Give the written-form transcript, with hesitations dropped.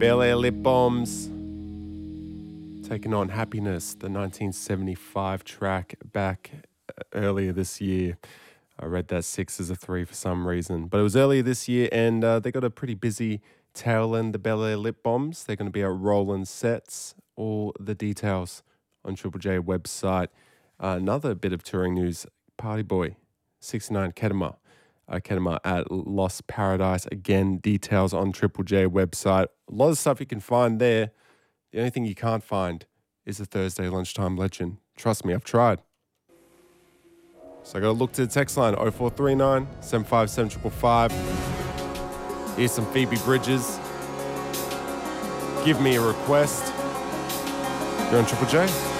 Bel Air Lip Bombs taking on Happiness, the 1975 track back earlier this year. I read that 6 as a 3 for some reason, but it was earlier this year, and they got a pretty busy tail end, the Bel Air Lip Bombs. They're going to be at Roland Sets. All the details on Triple J website. Another bit of touring news, Party Boy, 69 Kedema. Kedema at Lost Paradise. Again, details on Triple J website. A lot of stuff you can find there. The only thing you can't find is the Thursday Lunchtime Legend. Trust me, I've tried. So I got to look to the text line, 0439 757 555. Here's some Phoebe Bridgers. Give me a request. You're on Triple J.